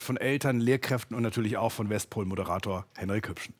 von Eltern, Lehrkräften und natürlich auch von Westpol-Moderator Henrik Hübschen.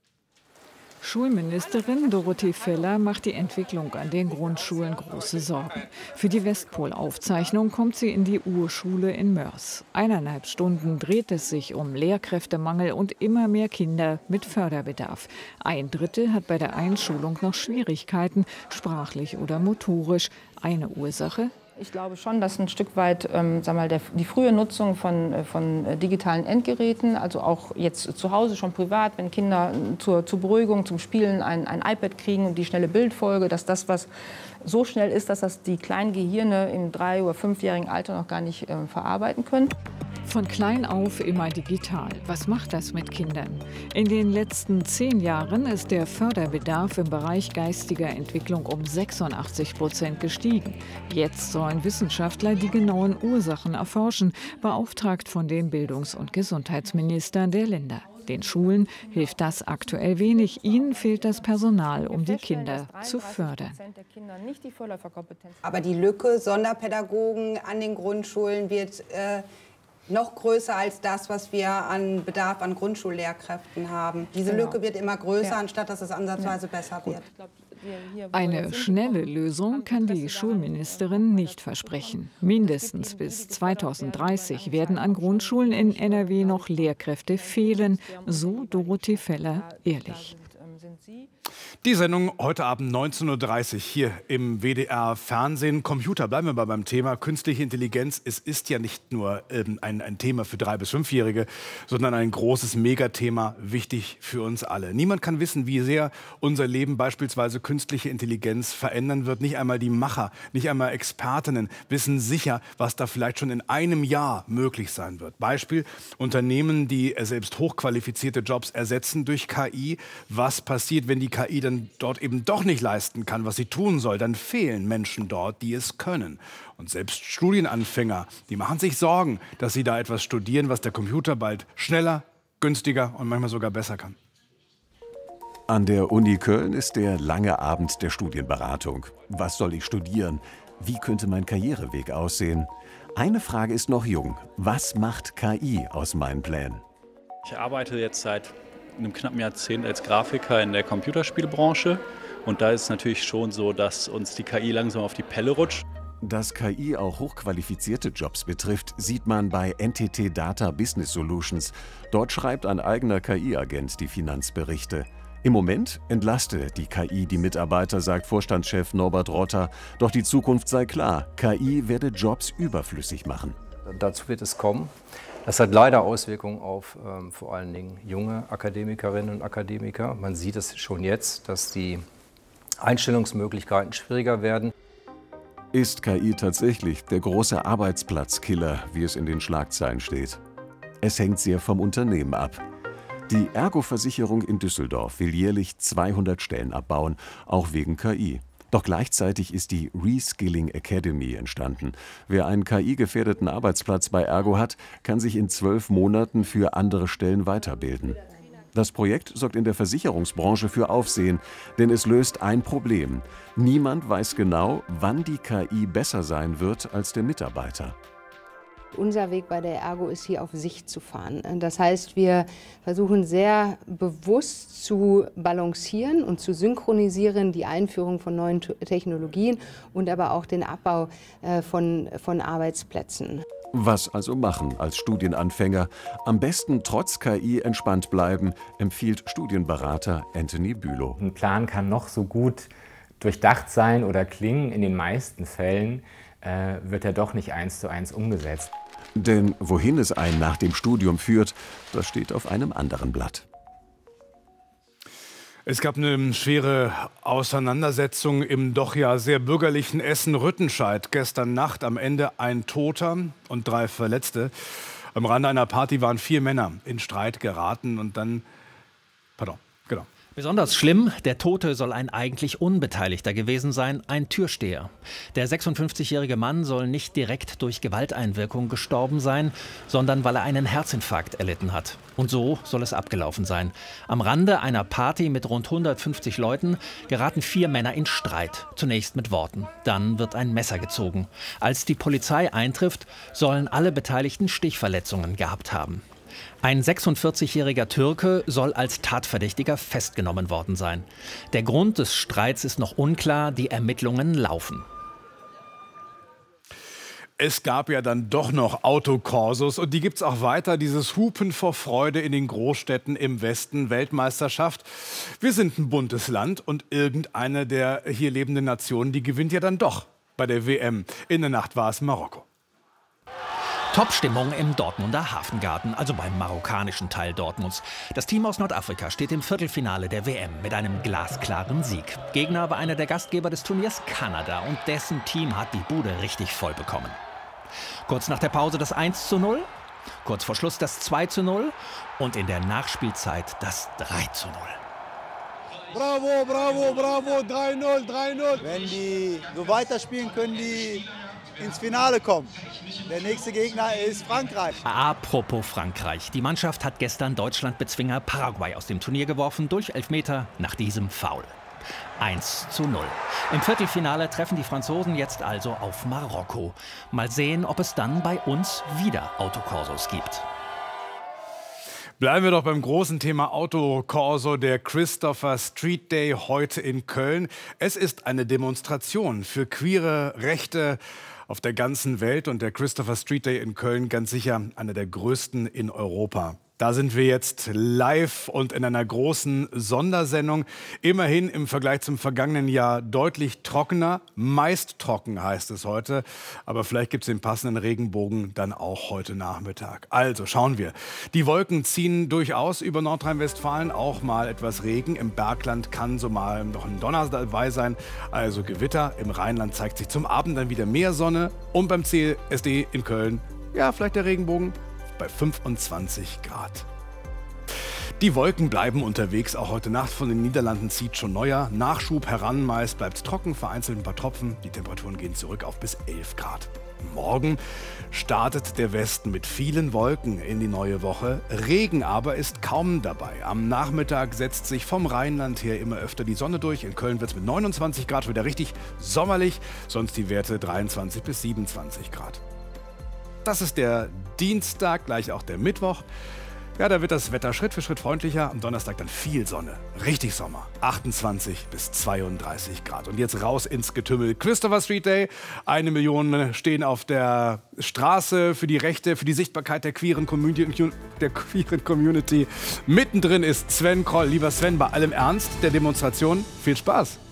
Schulministerin Dorothee Feller macht die Entwicklung an den Grundschulen große Sorgen. Für die Westpol-Aufzeichnung kommt sie in die Urschule in Moers. 1,5 Stunden dreht es sich um Lehrkräftemangel und immer mehr Kinder mit Förderbedarf. 1/3 hat bei der Einschulung noch Schwierigkeiten, sprachlich oder motorisch. Eine Ursache: Ich glaube schon, dass ein Stück weit die frühe Nutzung von digitalen Endgeräten, also auch jetzt zu Hause schon privat, wenn Kinder zur Beruhigung, zum Spielen ein iPad kriegen und die schnelle Bildfolge, dass das, was so schnell ist, dass das die kleinen Gehirne im 3- oder 5-jährigen Alter noch gar nicht verarbeiten können. Von klein auf immer digital. Was macht das mit Kindern? In den letzten 10 Jahren ist der Förderbedarf im Bereich geistiger Entwicklung um 86% gestiegen. Jetzt sollen Wissenschaftler die genauen Ursachen erforschen, beauftragt von den Bildungs- und Gesundheitsministern der Länder. Den Schulen hilft das aktuell wenig. Ihnen fehlt das Personal, um die Kinder zu fördern. Aber die Lücke Sonderpädagogen an den Grundschulen wird noch größer als das, was wir an Bedarf an Grundschullehrkräften haben. Diese Lücke wird immer größer, anstatt dass es ansatzweise besser wird. Eine schnelle Lösung kann die Schulministerin nicht versprechen. Mindestens bis 2030 werden an Grundschulen in NRW noch Lehrkräfte fehlen, so Dorothee Feller ehrlich. Die Sendung heute Abend 19:30 Uhr hier im WDR Fernsehen. Computer, bleiben wir mal beim Thema künstliche Intelligenz. Es ist ja nicht nur ein Thema für 3- bis 5-Jährige, sondern ein großes Megathema, wichtig für uns alle. Niemand kann wissen, wie sehr unser Leben beispielsweise künstliche Intelligenz verändern wird. Nicht einmal die Macher, nicht einmal Expertinnen wissen sicher, was da vielleicht schon in einem Jahr möglich sein wird. Beispiel: Unternehmen, die selbst hochqualifizierte Jobs ersetzen durch KI. Was passiert, wenn die KI dann dort eben doch nicht leisten kann, was sie tun soll? Dann fehlen Menschen dort, die es können. Und selbst Studienanfänger, die machen sich Sorgen, dass sie da etwas studieren, was der Computer bald schneller, günstiger und manchmal sogar besser kann. An der Uni Köln ist der lange Abend der Studienberatung. Was soll ich studieren? Wie könnte mein Karriereweg aussehen? Eine Frage ist noch jung. Was macht KI aus meinen Plänen? Ich arbeite jetzt seit einem knappen Jahrzehnt als Grafiker in der Computerspielbranche. Und da ist es natürlich schon so, dass uns die KI langsam auf die Pelle rutscht. Dass KI auch hochqualifizierte Jobs betrifft, sieht man bei NTT Data Business Solutions. Dort schreibt ein eigener KI-Agent die Finanzberichte. Im Moment entlaste die KI die Mitarbeiter, sagt Vorstandschef Norbert Rotter. Doch die Zukunft sei klar, KI werde Jobs überflüssig machen. Dazu wird es kommen. Das hat leider Auswirkungen auf vor allen Dingen junge Akademikerinnen und Akademiker. Man sieht es schon jetzt, dass die Einstellungsmöglichkeiten schwieriger werden. Ist KI tatsächlich der große Arbeitsplatzkiller, wie es in den Schlagzeilen steht? Es hängt sehr vom Unternehmen ab. Die Ergo-Versicherung in Düsseldorf will jährlich 200 Stellen abbauen, auch wegen KI. Doch gleichzeitig ist die Reskilling Academy entstanden. Wer einen KI-gefährdeten Arbeitsplatz bei Ergo hat, kann sich in 12 Monaten für andere Stellen weiterbilden. Das Projekt sorgt in der Versicherungsbranche für Aufsehen, denn es löst ein Problem. Niemand weiß genau, wann die KI besser sein wird als der Mitarbeiter. Unser Weg bei der Ergo ist, hier auf Sicht zu fahren. Das heißt, wir versuchen sehr bewusst zu balancieren und zu synchronisieren die Einführung von neuen Technologien und aber auch den Abbau von Arbeitsplätzen. Was also machen als Studienanfänger? Am besten trotz KI entspannt bleiben, empfiehlt Studienberater Anthony Bülow. Ein Plan kann noch so gut durchdacht sein oder klingen, in den meisten Fällen wird er doch nicht 1:1 umgesetzt. Denn wohin es einen nach dem Studium führt, das steht auf einem anderen Blatt. Es gab eine schwere Auseinandersetzung im doch ja sehr bürgerlichen Essen-Rüttenscheid. Gestern Nacht am Ende ein Toter und 3 Verletzte. Am Rande einer Party waren 4 Männer in Streit geraten und dann, Besonders schlimm, der Tote soll ein eigentlich Unbeteiligter gewesen sein, ein Türsteher. Der 56-jährige Mann soll nicht direkt durch Gewalteinwirkung gestorben sein, sondern weil er einen Herzinfarkt erlitten hat. Und so soll es abgelaufen sein. Am Rande einer Party mit rund 150 Leuten geraten 4 Männer in Streit. Zunächst mit Worten, dann wird ein Messer gezogen. Als die Polizei eintrifft, sollen alle Beteiligten Stichverletzungen gehabt haben. Ein 46-jähriger Türke soll als Tatverdächtiger festgenommen worden sein. Der Grund des Streits ist noch unklar, die Ermittlungen laufen. Es gab ja dann doch noch Autokorsos und die gibt es auch weiter. Dieses Hupen vor Freude in den Großstädten im Westen, Weltmeisterschaft. Wir sind ein buntes Land und irgendeine der hier lebenden Nationen, die gewinnt ja dann doch bei der WM. In der Nacht war es Marokko. Top-Stimmung im Dortmunder Hafengarten, also beim marokkanischen Teil Dortmunds. Das Team aus Nordafrika steht im Viertelfinale der WM mit einem glasklaren Sieg. Gegner war einer der Gastgeber des Turniers, Kanada, und dessen Team hat die Bude richtig voll bekommen. Kurz nach der Pause das 1:0, kurz vor Schluss das 2:0 und in der Nachspielzeit das 3:0. Bravo, bravo, bravo, 3:0, 3:0. Wenn die so weiterspielen, können die ins Finale kommen. Der nächste Gegner ist Frankreich. Apropos Frankreich. Die Mannschaft hat gestern Deutschlandbezwinger Paraguay aus dem Turnier geworfen durch Elfmeter nach diesem Foul. 1:0. Im Viertelfinale treffen die Franzosen jetzt also auf Marokko. Mal sehen, ob es dann bei uns wieder Autokorsos gibt. Bleiben wir doch beim großen Thema Autokorso, der Christopher Street Day heute in Köln. Es ist eine Demonstration für queere Rechte auf der ganzen Welt und der Christopher Street Day in Köln ganz sicher einer der größten in Europa. Da sind wir jetzt live und in einer großen Sondersendung. Immerhin im Vergleich zum vergangenen Jahr deutlich trockener. Meist trocken heißt es heute. Aber vielleicht gibt es den passenden Regenbogen dann auch heute Nachmittag. Also schauen wir. Die Wolken ziehen durchaus über Nordrhein-Westfalen. Auch mal etwas Regen. Im Bergland kann so mal noch ein Donner dabei sein. Also Gewitter. Im Rheinland zeigt sich zum Abend dann wieder mehr Sonne. Und beim CSD in Köln, ja, vielleicht der Regenbogen bei 25 Grad. Die Wolken bleiben unterwegs, auch heute Nacht. Von den Niederlanden zieht schon neuer Nachschub heran. Meist bleibt es trocken, vereinzelt ein paar Tropfen. Die Temperaturen gehen zurück auf bis 11 Grad. Morgen startet der Westen mit vielen Wolken in die neue Woche. Regen aber ist kaum dabei. Am Nachmittag setzt sich vom Rheinland her immer öfter die Sonne durch. In Köln wird es mit 29 Grad wieder richtig sommerlich, sonst die Werte 23 bis 27 Grad. Das ist der Dienstag, gleich auch der Mittwoch. Ja, da wird das Wetter Schritt für Schritt freundlicher. Am Donnerstag dann viel Sonne. Richtig Sommer. 28 bis 32 Grad. Und jetzt raus ins Getümmel. Christopher Street Day. 1 Million stehen auf der Straße für die Rechte, für die Sichtbarkeit der queeren Community. Mittendrin ist Sven Kroll. Lieber Sven, bei allem Ernst der Demonstration, viel Spaß.